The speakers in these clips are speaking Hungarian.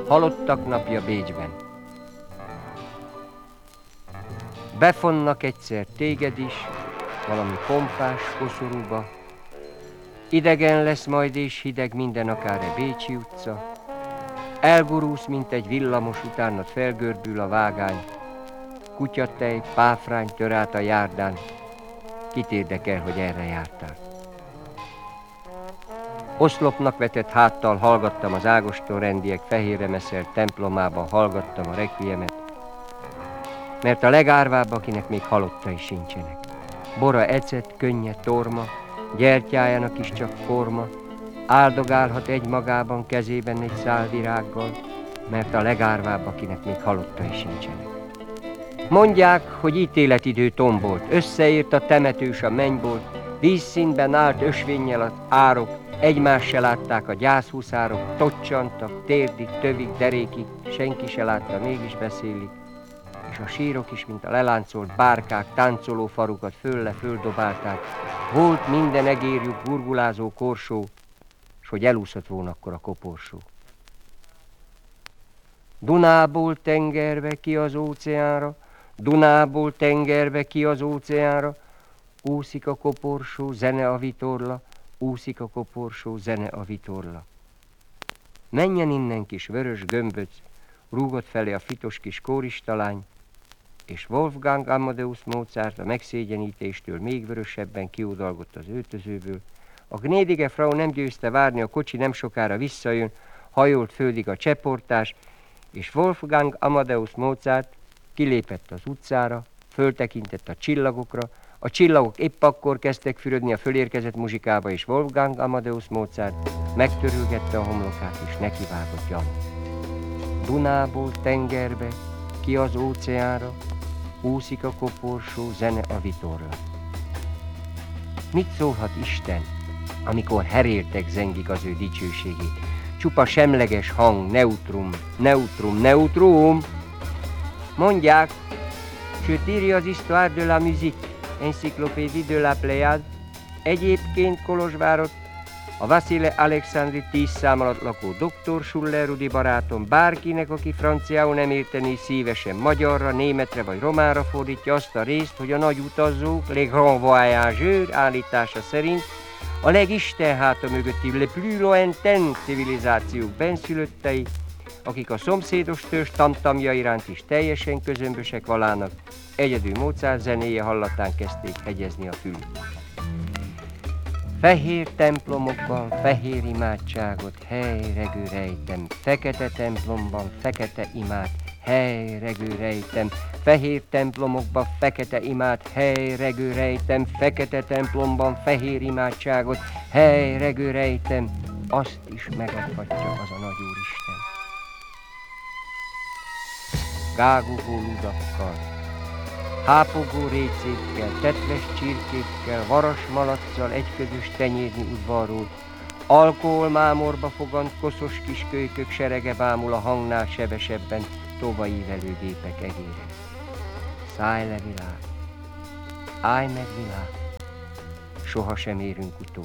Halottak napja Bécsben. Befonnak egyszer téged is, valami pompás koszorúba. Idegen lesz majd és hideg minden, akár egy bécsi utca. Elgurulsz, mint egy villamos, utánad felgörbül a vágány. Kutyatej, páfrány tör át a járdán. Kit érdekel, hogy erre jártál? Oszlopnak vetett háttal hallgattam az Ágoston rendiek fehérre meszelt templomában, hallgattam a requiemet, mert a legárvább, akinek még halottai sincsenek. Bora ecet, könnye, torma, gyertyájának is csak forma, áldogálhat egymagában kezében egy szál virággal, mert a legárvább, akinek még halottai sincsenek. Mondják, hogy ítéletidő tombolt, összeért a temetős a mennybolt, vízszínben állt ösvénnyel az árok, egymást se látták a gyászhuszárok, tocsantak, térdig, tövig, derékig, senki se látta, mégis beszélik, és a sírok is, mint a leláncolt bárkák, táncoló farukat földobálták, volt minden egérjük gurgulázó korsó, s hogy elúszott volna akkor a koporsó. Dunából tengerbe ki az óceánra, Dunából tengerbe ki az óceánra, úszik a koporsó, zene a vitorla, úszik a koporsó, zene a vitorla. Menjen innen kis vörös gömböc, rúgott felé a fitos kis kóristalány, és Wolfgang Amadeus Mozart a megszégyenítéstől még vörösebben kiudalgott az öltözőből. A gnädige Frau nem győzte várni, a kocsi nem sokára visszajön, hajolt földig a cseportás, és Wolfgang Amadeus Mozart kilépett az utcára, föltekintett a csillagokra, a csillagok épp akkor kezdtek fürödni a fölérkezett muzsikába, és Wolfgang Amadeus Mozart megtörülgette a homlokát, és nekivágott gyalog. Dunából tengerbe, ki az óceánra, úszik a koporsó, zene a vitorla. Mit szólhat Isten, amikor heréltek zengik az ő dicsőségét? Csupa semleges hang, neutrum, neutrum, neutrum. Mondják, sőt írja az Histoire de la musique, Encyclopédie de la Pléiade. Egyébként Kolozsvárot a Vasile Alexandri 10 szám alatt lakó Dr. Schuller Rudi barátom bárkinek, aki franciául nem érteni, szívesen magyarra, németre vagy románra fordítja azt a részt, hogy a nagy utazók, les grands voyageurs állítása szerint a legisten háta mögötti le plus lointaines civilizációk benszülöttei, akik a szomszédos törzs tamtamja iránt is teljesen közömbösek valának, egyedül Mozart zenéje hallatán kezdték hegyezni a fülük. Fehér templomokban fehér imádságot, hely-regő rejtem, fekete templomban fekete imád, hely-regő rejtem, fehér templomokban fekete imád, hely-regő rejtem, fekete templomban fehér imádságot, hely-regő rejtem, azt is megadhatja az a nagy Úristen. Gágugó ludakkal, hápogó récékkel, tetves csirkékkel, varas malaccal, egyközös tenyérnyi udvarról, alkoholmámorba fogant koszos kis kölykök serege bámul a hangnál sebesebben tovaívelő gépek egére. Szállj le világ, állj meg világ, sohasem érünk utól.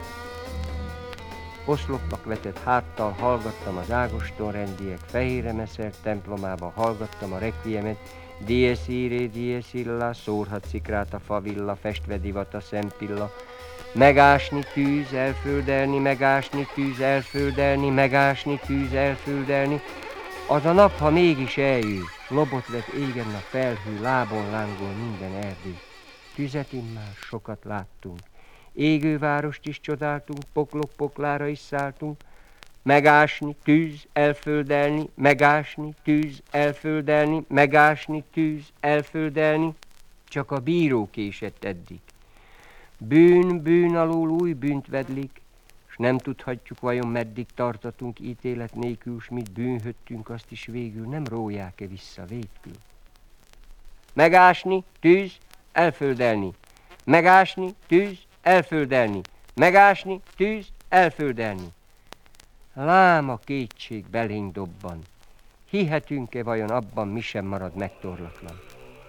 Oszlopnak vetett háttal hallgattam az Ágoston rendiek fehérre meszelt templomában, hallgattam a requiemet, Dies irae, dies illa, szórhat szikrát a favilla, festve divat a szempilla. Megásni tűz, elföldelni, megásni tűz, elföldelni, megásni tűz, elföldelni. Az a nap, ha mégis eljön, lobot vett égen a felhő, lábon lángol minden erdő. Tüzet immár sokat láttunk, égő várost is csodáltunk, poklok poklára is szálltunk. Megásni, tűz, elföldelni, megásni, tűz, elföldelni, megásni, tűz, elföldelni. Csak a bíró késett eddig. Bűn, bűn alól új bűnt vedlik, s nem tudhatjuk vajon meddig tartatunk ítélet nélkül, s mit bűnhöttünk, azt is végül nem róják-e vissza végül. Megásni, tűz, elföldelni, megásni, tűz, elföldelni, megásni, tűz, elföldelni. Lám a kétség belénk dobban, hihetünk-e vajon abban, mi sem marad megtorlatlan.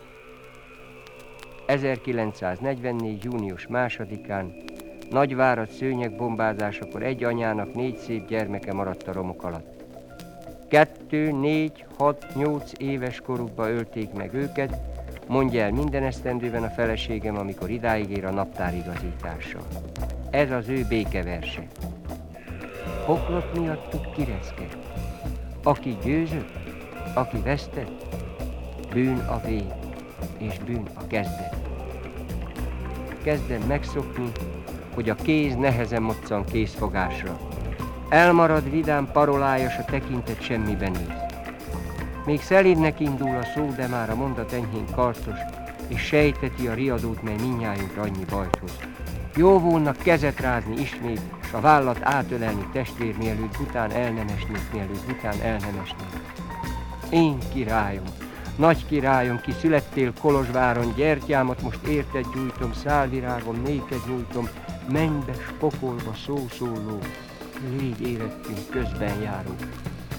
1944. június 2-án Nagyvárad szőnyegbombázásakor egy anyának 4 szép gyermeke maradt a romok alatt. 2, 4, 6, 8 éves korukba ölték meg őket, mondja el minden esztendőben a feleségem, amikor idáig ér a naptárigazítással. Ez az ő békeverse. Poklot miattuk kireszket. Aki győzött, aki vesztett, bűn a vég, és bűn a kezdet. Kezdem megszokni, hogy a kéz nehezen moccan kézfogásra. Elmarad vidám parolájas, a tekintet semmiben néz. Még szelídnek indul a szó, de már a mondat enyhén karcos, és sejteti a riadót, mely mindnyájunkra annyi bajt hoz. Jó volna kezet rázni ismét, s a vállat átölelni testvér, mielőtt után elnemesnék. Én királyom, nagy királyom, ki születtél Kolozsváron, gyertyámat most érted gyújtom, szálvirágom néked nyújtom, mennybe s pokolba szószóló, légy érettünk, közben járunk.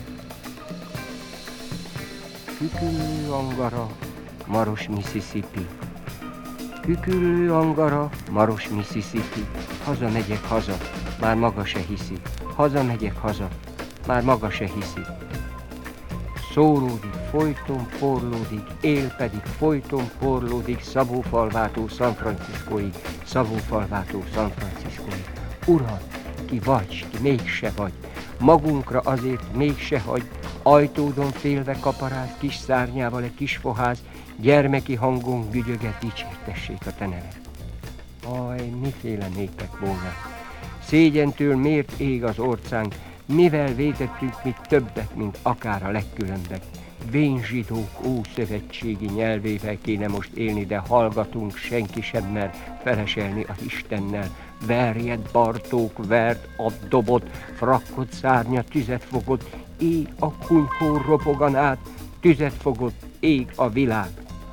Küküllő Angara, Maros, Mississippi. Küküllő Angara, Maros, Mississippi. Hazamegyek haza, már maga se hiszi. Hazamegyek haza, már maga se hiszi. Szóródik, folyton porlódik, él pedig folyton porlódik, Szabófalvától San Franciscoig, Szabófalvától San Franciscoig. Uram, ki vagy, ki mégse vagy, magunkra azért mégse hagy, ajtódon félve kaparáz, kis szárnyával egy kis foház, gyermeki hangon gügyöget, dicsértessék a te neved. Aj, miféle népek volna, szégyentől miért ég az orcánk, mivel vétettünk mi többet, mint akár a legkülönbek. Vén zsidók ószövetségi nyelvével kéne most élni, de hallgatunk, senki sem mer feleselni az Istennel. Verjed Bartók, verd a dobot, frakkot szárnya, tüzet fogott, ég a kunyhó ropogan át, tüzet fogott, ég a világ.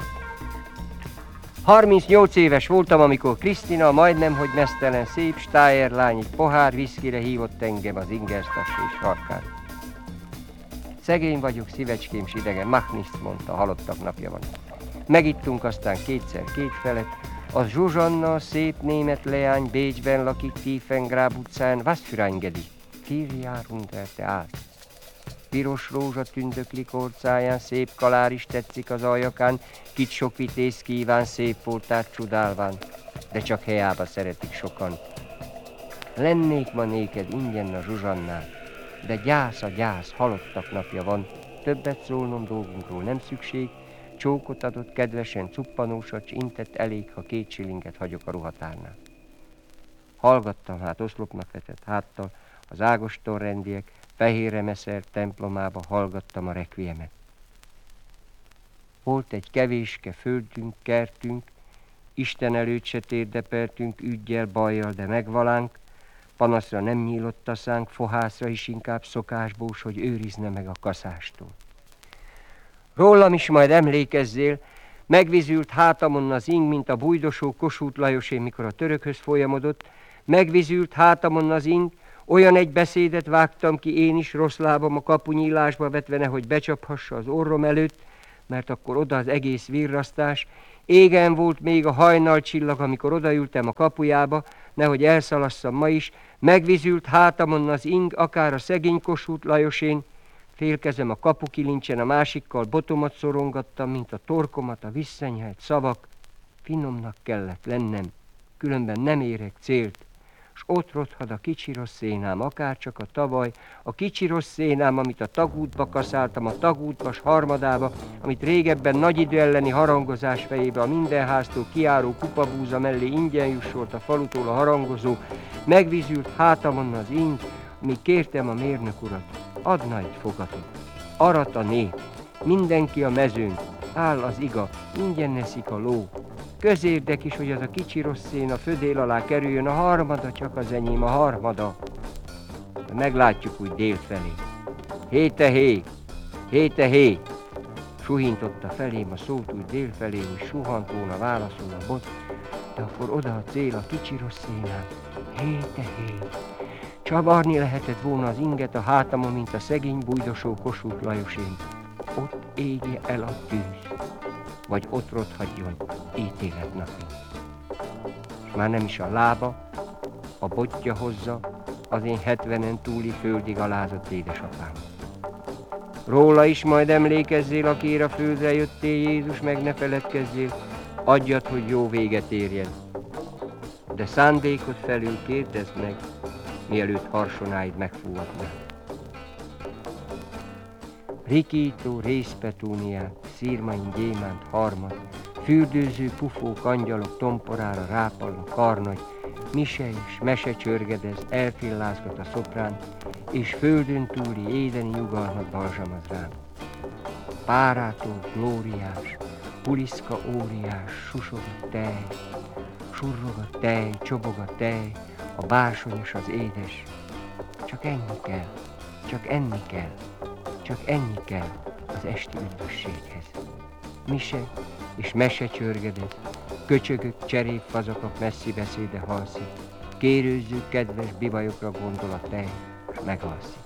38 éves voltam, amikor Krisztina, majdnem, hogy meztelen szép stájerlány, egy pohár viszkire hívott engem az Ingerstadt sarkán. Szegény vagyok, szívecském s idegen, mach nichts, mondta, halottak napja van. Megittunk aztán kétszer két felet. Az Zsuzsanna, szép német leány, Bécsben lakik, Tiefengrab utcán, was für ein Gedicht, 4 Jahrhunderte alt. Piros rózsa tündöklik orcáján, szép kalár is tetszik az aljakán, kit sok vitéz kíván, szép voltát csodálván, de csak helyába szeretik sokan. Lennék ma néked ingyen a Zsuzsannál, de gyász a gyász, halottak napja van, többet szólnom dolgunkról nem szükség, csókot adott kedvesen, cuppanósat, s intett elég, ha 2 shillinget hagyok a ruhatárnál. Hallgattam hát oszlopnak vetett háttal, az Ágoston rendiek, fehérre meszert templomába hallgattam a requiemet. Volt egy kevéske földünk, kertünk, Isten előtt se térdepertünk, üggyel, bajjal, de megvalánk, panaszra nem nyílott a szánk, fohászra is inkább szokásbós, hogy őrizne meg a kaszástól. Rólam is majd emlékezzél, megvizült hátamon az ing, mint a bujdosó Kossuth Lajosé, mikor a törökhöz folyamodott, megvizült hátamon az ing, olyan egy beszédet vágtam ki én is rossz lábam a kapunyílásba vetve, nehogy becsaphassa az orrom előtt, mert akkor oda az egész virrasztás. Égen volt még a hajnalcsillag, amikor odaültem a kapujába, nehogy elszalasszam ma is, megvizült hátamon az ing, akár a szegény Kossuth Lajosén, félkezem a kapukilincsen, a másikkal botomat szorongattam, mint a torkomat a visszanyelt szavak. Finomnak kellett lennem, különben nem érek célt, s ott rothad a kicsi rossz szénám, akárcsak a tavaly, a kicsi rossz szénám, amit a tagútba kaszáltam, a tagútvas harmadába, amit régebben nagy idő elleni harangozás fejébe a mindenháztól kiáró kupabúza mellé ingyen jussolt a falutól a harangozó, megvizült hátamon az ing, míg kértem a mérnök urat, adna egy fogatot. Arat a nép, mindenki a mezőn, áll az iga, ingyen neszik a ló. Közérdek is, hogy az a kicsi rossz szén a födél alá kerüljön, a harmada csak az enyém, a harmada. De meglátjuk úgy dél felé. Héte hé, suhintotta felém a szót úgy dél felé, hogy suhant volna, válaszol a bot, de akkor oda a cél, a kicsi rossz szénám. Héte hé. Csavarni lehetett volna az inget a hátamon, mint a szegény bujdosó Kossuth Lajosén. Ott égje el a tűz, vagy ott rothadjon ítélet napig. És már nem is a lába, a botja hozza az én 70-en túli földig alázott édesapám. Róla is majd emlékezzél, akiért a földre jöttél, Jézus, meg ne feledkezzél, adjad, hogy jó véget érjen. De szándékod felül kérdezd meg, mielőtt harsonáid megfújhatnak. Rikító részpetúniák, szírmain gyémánt harmad, fürdőző pufók, angyalok tomporára rápalnak karnagy, mise és mese csörgedez, elfillázgat a szoprán, és földön túli édeni nyugalmat balzsamaz rám. Párától glóriás, puliszka óriás, susog a tej, surrog a tej, csobog a tej, a bársonyos az édes. Csak ennyi kell, csak enni kell, csak ennyi kell az esti üdvösséghez. Mise és mese csörgedez, köcsögök, cserépfazakok messzi beszéde halszik, kérőzzük kedves bivajokra gondol a tej, és megalszik.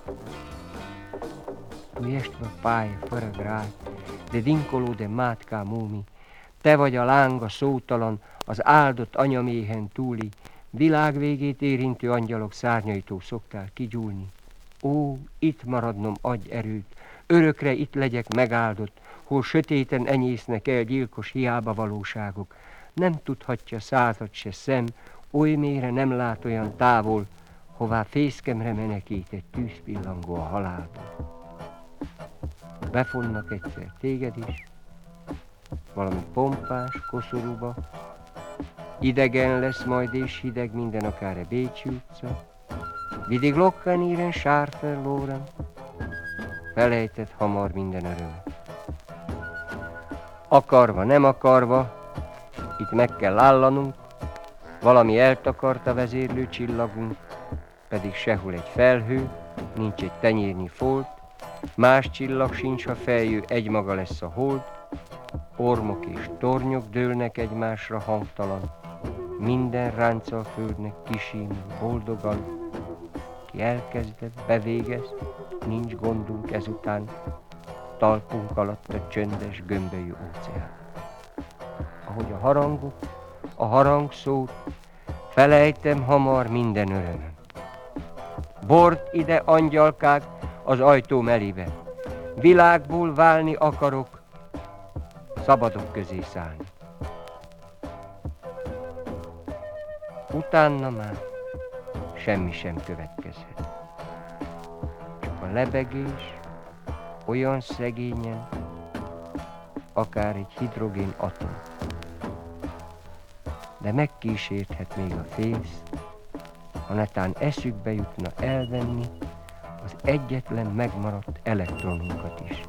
Tu ești văpaie fără grai, de dincolo de matca mumii, te vagy a láng, a szótalan, az áldott anyaméhen túli, világ végét érintő angyalok szárnyaitól szoktál kigyúlni. Ó, itt maradnom adj erőt, örökre itt legyek megáldott, hol sötéten enyésznek el gyilkos hiába valóságok. Nem tudhatja század se szem, oly mélyre nem lát olyan távol, hová fészkemre menekít egy tűzpillangó a halálból. Befonnak egyszer téged is, valami pompás koszorúba, idegen lesz majd és hideg minden, akár a Bécsi utca, vidig Lokkán íren sárferlóren, felejtett hamar minden örömet. Akarva, nem akarva, itt meg kell állanunk, valami eltakart a vezérlő csillagunk, pedig sehol egy felhő, nincs egy tenyérnyi folt, más csillag sincs, ha feljő, egymaga lesz a hold, ormok és tornyok dőlnek egymásra hangtalan, minden ránca a földnek kisímul boldogan, ki elkezdett, bevégez, nincs gondunk ezután, talpunk alatt a csöndes, gömbölyű óceán. Ahogy a harangok, a harangszót, felejtem hamar minden örömöm. Bort ide, angyalkák, az ajtó elébe, világból válni akarok, szabadok közé szállni. Utána már semmi sem következhet. Csak a lebegés olyan szegényen, akár egy hidrogén atom. De megkísérthet még a fész, ha netán eszükbe jutna elvenni az egyetlen megmaradt elektronunkat is.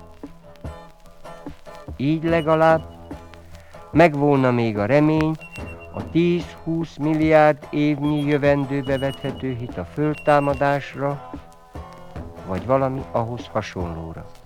Így legalább megvolna még a remény, a 10-20 milliárd évnyi jövendőbe vethető hit a földtámadásra, vagy valami ahhoz hasonlóra.